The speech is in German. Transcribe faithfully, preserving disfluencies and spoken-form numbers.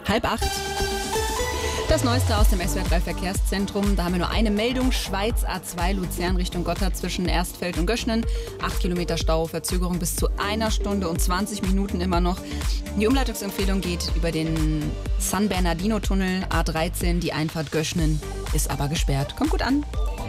Halb acht. Das Neueste aus dem S W R drei Verkehrszentrum. Da haben wir nur eine Meldung. Schweiz A zwei Luzern Richtung Gotthard zwischen Erstfeld und Göschnen. Acht Kilometer Stau, Verzögerung bis zu einer Stunde und zwanzig Minuten immer noch. Die Umleitungsempfehlung geht über den San Bernardino Tunnel A dreizehn. Die Einfahrt Göschnen ist aber gesperrt. Kommt gut an.